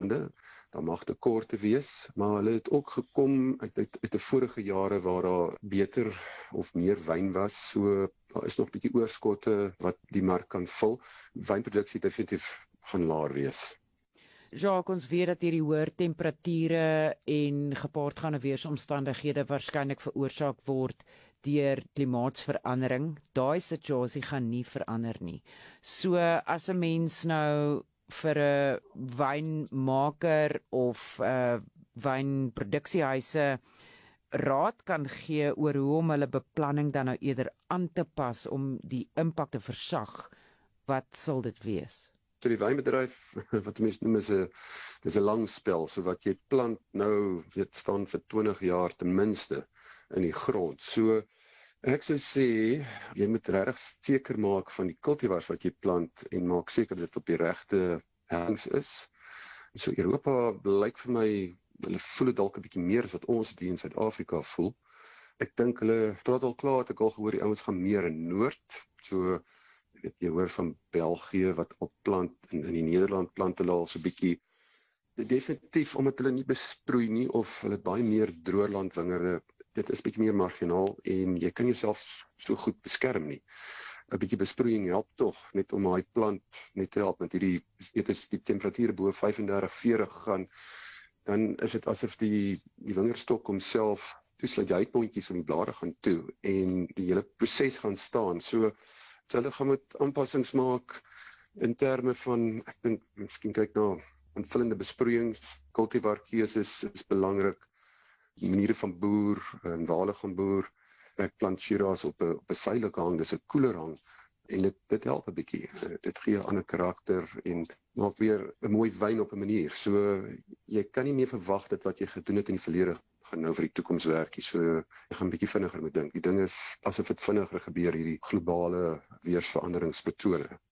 maande. Daar mag tekorte wees, maar hulle het ook gekom uit die vorige jare waar daar beter of meer wyn was, so daar is nog 'n bietjie oorskotte wat die mark kan vul. Wynproduksie definitief gaan laer wees. Jacques, ons weet dat hierdie hoër temperature en gepaardgaande weeromstandighede waarskynlik veroorsaak word deur klimaatsverandering. Daai situasie gaan nie verander nie. So as 'n mens nou vir 'n wynmaker of wynproduksiehuise raad kan gee oor hoe om hulle beplanning dan nou eerder aan te pas om die impak te versag, wat sal dit wees? So die wynbedryf, wat mense noem dis 'n lang spel, so wat jy plant nou, staan vir 20 jaar ten minste in die grond. So ek sou sê, jy moet regtig seker maak van die kultivars wat jy plant en maak seker dat dit op die regte hellings is. So Europa lyk vir my, hulle voel dit dalk 'n bietjie meer as wat ons dit in Suid-Afrika voel. Ek dink hulle praat al klaar, ek al gehoor die ouens gaan meer in noord, so jy hoor van België wat op plant, in die Nederland plant hulle al so 'n bietjie, definitief omdat hulle nie besproei nie, of hulle het baie meer droërlandwingerde, dit is bietjie meer marginaal, en jy kan jouself so goed beskerm nie. 'n Bietjie besproeiing help tog, net om daai plant net te help met hierdie, as die temperature bo 35-40 gaan, dan is dit asof die wingerdstok homself toesluit, die uitpontjies om die blare gaan toe, en die hele proses gaan staan, so hulle gaan moet aanpassings maak in terme van, ek dink, miskien kyk na aanvullende besproeiings, kultivarkeuses is belangrik, maniere van boer, en waar hulle gaan boer. Ek plant Shiraz op 'n suidelike hang, dis 'n koeler hang, en dit help 'n bietjie. Dit gee 'n ander karakter en maak weer 'n mooi wyn op 'n manier. So jy kan nie meer verwag dat wat jy gedoen het in die verlede gaan nou vir die toekoms werk. So jy gaan 'n bietjie vinniger moet dink. Die ding is asof dit vinniger gebeur, hierdie globale weerveranderingspatrone.